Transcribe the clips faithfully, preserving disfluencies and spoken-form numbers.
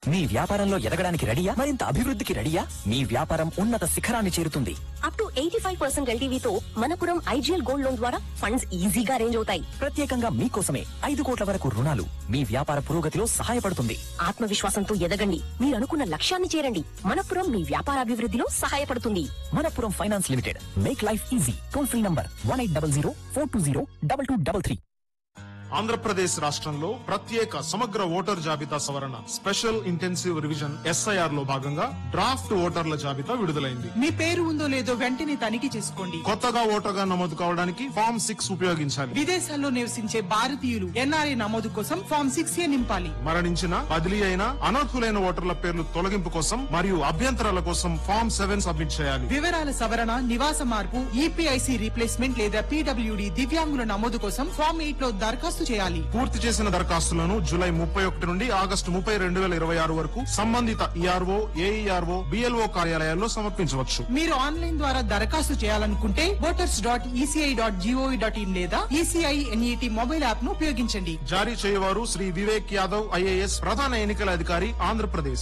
మీ వ్యాపారంలో ఎదగడానికి రెడీయా? మరింత అభివృద్ధికి రెడీయా? మీ వ్యాపారం ఉన్నత శిఖరాన్ని చేరుతుంది. Up to eighty five percent ఎల్టీవీతో Manappuram IGL gold loan ద్వారా ఫండ్స్ ఈజీగా అరేంజ్ అవుతాయి. ప్రత్యేకంగా మీకోసమే ఐదు కోట్ల వరకు రుణాలు మీ వ్యాపార పురోగతిలో సహాయపడుతుంది. ఆత్మవిశ్వాసంతో ఎదగండి, మీరు అనుకున్న లక్ష్యాన్ని చేరండి. మనపురం మీ వ్యాపారాభివృద్ధిలో సహాయపడుతుంది. Manappuram finance limited, make life easy. Toll free number one eight double zero four two zero double two double three. Andhra Pradesh రాష్ట్రంలో ప్రత్యేక సమగ్ర ఓటర్ జాబితా సవరణ స్పెషల్ ఇంటెన్సివ్ రివిజన్ ఎస్ఐఆర్ లో భాగంగా డ్రాఫ్ట్ ఓటర్ల జాబితా విడుదలైంది. మీ పేరు ఉందో లేదో వెంటనే తనిఖీ చేసుకోండి. కొత్తగా ఓటర్గా నమోదు కావడానికి ఫామ్ సిక్స్ ఉపయోగించాలి. విదేశాల్లో నివసించే భారతీయులు ఎన్ఆర్ఐ నమోదు కోసం ఫామ్ సిక్స్ ఏ నింపాలి. మరణించిన, బదిలీ అయిన, అనర్హులైన ఓటర్ల పేర్లు తొలగింపు కోసం మరియు అభ్యంతరాల కోసం ఫామ్ సెవెన్ సబ్మిట్ చేయాలి. వివరాల సవరణ, నివాస మార్పు, ఈపీఐసి రీప్లేస్మెంట్ లేదా పీడబ్ల్యూడి దివ్యాంగుల నమోదు కోసం ఫామ్ ఎయిట్ లో దరఖాస్తు చేయాలి. పూర్తి చేసిన దరఖాస్తులను జూలై ముప్పై ఒకటి నుండి ఆగస్టు ముప్పై రెండు వేల ఇరవై ఆరు వరకు సంబంధిత ఈఆర్ఓ, ఏఈఆర్ఓ, బిఎల్ఓ కార్యాలయాల్లో సమర్పించవచ్చు. మీరు ఆన్లైన్ ద్వారా దరఖాస్తు చేయాలనుకుంటే voters dot ECI dot GOV dot in లేదా ఈసీఐ ఎన్ఈటీ మొబైల్ యాప్ ను ఉపయోగించండి. జారీ చేయవారు శ్రీ వివేక్ యాదవ్, ఐఏఎస్, ప్రధాన ఎన్నికల అధికారి, ఆంధ్రప్రదేశ్.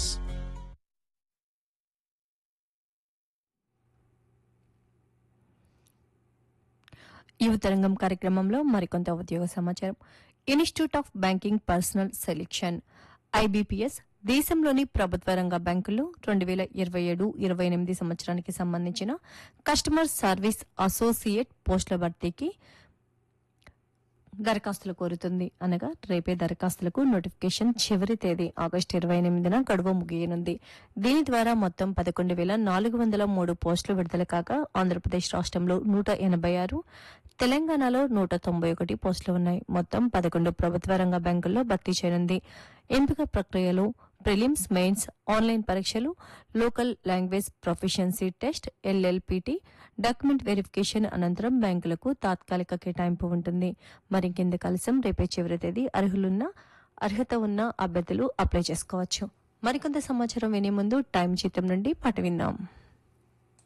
యువతరంగం కార్యక్రమంలో మరికొంత ఉద్యోగ సమాచారం. Institute of banking personal selection IBPS దేశంలోని ప్రభుత్వ రంగ బ్యాంకుల్లో రెండు వేల ఇరవై ఏడు ఇరవై ఎనిమిది సంవత్సరానికి సంబంధించిన కస్టమర్ సర్వీస్ అసోసియేట్ పోస్టుల భర్తీకి దరఖాస్తులు కోరుతుంది. అనగా రేపే దరఖాస్తులకు నోటిఫికేషన్ చివరి తేదీ ఆగస్టు ఇరవై ఎనిమిదిన గడువు ముగియనుంది. దీని ద్వారా మొత్తం పదకొండు వేల నాలుగు వందల మూడు పోస్టులు విడుదల కాగా ఆంధ్రప్రదేశ్ రాష్ట్రంలో నూట ఎనభై ఆరు, తెలంగాణలో నూట తొంభై ఒకటి పోస్టులు ఉన్నాయి. మొత్తం పదకొండు ప్రభుత్వ రంగ బ్యాంకుల్లో భర్తీ చేయనుంది. ఎంపిక ప్రక్రియలో ప్రిలిమ్స్, మెయిన్స్, ఆన్లైన్ పరీక్షలు, local language proficiency test, ఎల్ఎల్పిటి, document verification అనంతరం బ్యాంకులకు తాత్కాలిక కేటాయింపు ఉంటుంది. మరింకెందుకు ఆలస్యం, రేపే చివరి తేదీ. అర్హులున్న అర్హత ఉన్న అభ్యర్థులు అప్లై చేసుకోవచ్చు. మరికొంత సమాచారం వినే ముందు టైం చిత్రం నుండి పాట విందాం.